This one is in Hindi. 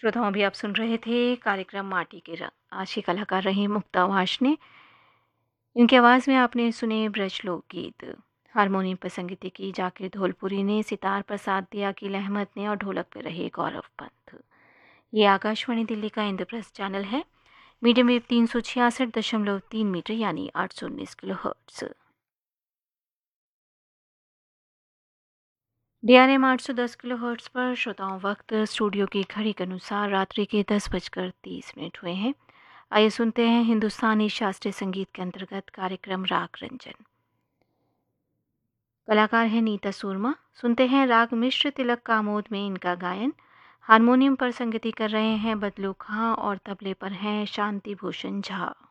श्रोताओं, अभी आप सुन रहे थे कार्यक्रम माटी के रंग। आज की कलाकार रही मुक्ता वार्ष्णेय। इनकी आवाज़ में आपने सुने ब्रज लोकगीत। हारमोनियम पर संगीत की जाकिर धौलपुरी ने, सितार पर साथ दिया अकील अहमद ने और ढोलक पर रहे गौरव पंत। ये आकाशवाणी दिल्ली का इंद्रप्रस्थ चैनल है। मीडियम वेव 366.3 मीटर यानी 819 kilo hertz. DRM 810 kilo hertz पर श्रोताओं, वक्त स्टूडियो की घड़ी के अनुसार रात्रि के 10:30 हुए हैं। आइए सुनते हैं हिंदुस्तानी शास्त्रीय संगीत के अंतर्गत कार्यक्रम राग रंजन। कलाकार है नीता सूरमा। सुनते हैं राग मिश्र तिलक कामोद में इनका गायन। हारमोनियम पर संगति कर रहे हैं बदलू खां और तबले पर हैं शांति भूषण झा।